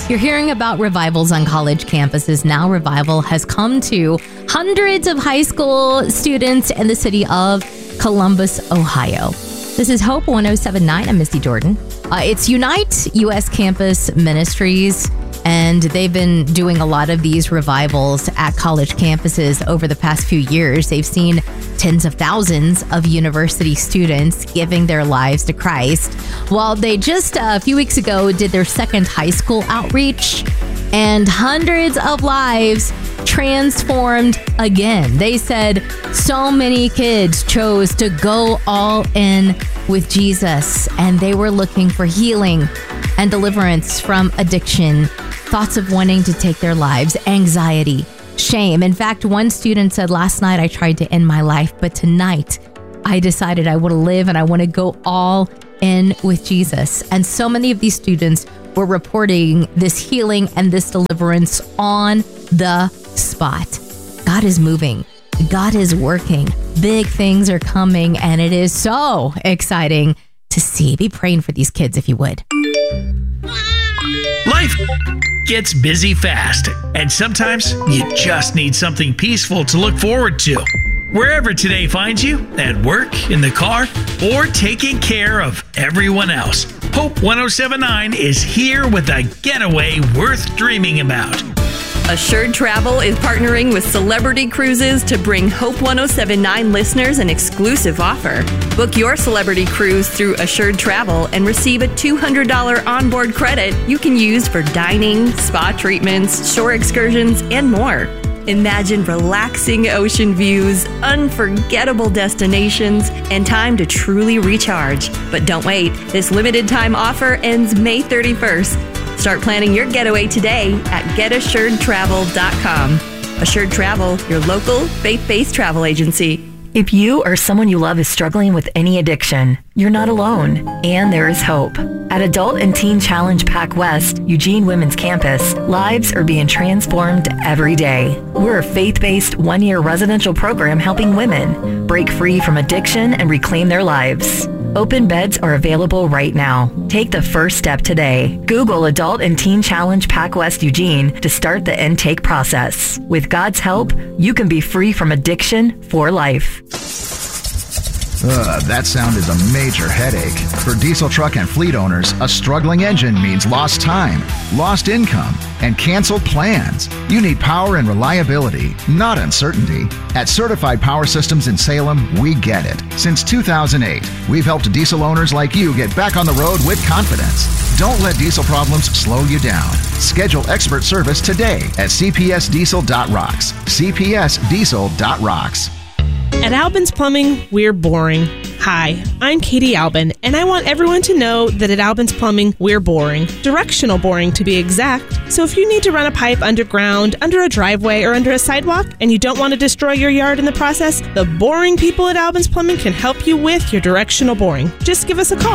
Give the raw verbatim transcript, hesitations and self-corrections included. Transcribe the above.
You're hearing about revivals on college campuses. Now revival has come to hundreds of high school students in the city of Columbus, Ohio. This is Hope one oh seven point nine. I'm Misty Jordan. Uh, it's Unite U S Campus Ministries, and they've been doing a lot of these revivals at college campuses over the past few years. They've seen tens of thousands of university students giving their lives to Christ. Well, they just uh, a few weeks ago did their second high school outreach, and hundreds of lives transformed again. They said so many kids chose to go all in with Jesus, and they were looking for healing and deliverance from addiction, thoughts of wanting to take their lives, anxiety, shame. In fact, one student said, last night I tried to end my life, but tonight I decided I want to live and I want to go all in with Jesus. And so many of these students were reporting this healing and this deliverance on the spot. God is moving. God is working. Big things are coming, and it is so exciting to see. Be praying for these kids if you would. Life gets busy fast, and sometimes you just need something peaceful to look forward to. Wherever today finds you, at work, in the car, or taking care of everyone else, Hope one oh seven point nine is here with a getaway worth dreaming about. Assured Travel is partnering with Celebrity Cruises to bring Hope one oh seven point nine listeners an exclusive offer. Book your celebrity cruise through Assured Travel and receive a two hundred dollars onboard credit you can use for dining, spa treatments, shore excursions, and more. Imagine relaxing ocean views, unforgettable destinations, and time to truly recharge. But don't wait. This limited time offer ends May thirty-first. Start planning your getaway today at get assured travel dot com. Assured Travel, your local, faith-based travel agency. If you or someone you love is struggling with any addiction, you're not alone, and there is hope. At Adult and Teen Challenge Pac West, Eugene Women's Campus, lives are being transformed every day. We're a faith-based one-year residential program helping women break free from addiction and reclaim their lives. Open beds are available right now. Take the first step today. Google Adult and Teen Challenge Pac West Eugene to start the intake process. With God's help, you can be free from addiction for life. Ugh, that sound is a major headache. For diesel truck and fleet owners, a struggling engine means lost time, lost income, and canceled plans. You need power and reliability, not uncertainty. At Certified Power Systems in Salem, we get it. Since two thousand eight, we've helped diesel owners like you get back on the road with confidence. Don't let diesel problems slow you down. Schedule expert service today at c p s diesel dot rocks. c p s diesel dot rocks. At Albin's Plumbing, we're boring. Hi, I'm Katie Albin, and I want everyone to know that at Albin's Plumbing, we're boring. Directional boring, to be exact. So if you need to run a pipe underground, under a driveway, or under a sidewalk, and you don't want to destroy your yard in the process, the boring people at Albin's Plumbing can help you with your directional boring. Just give us a call.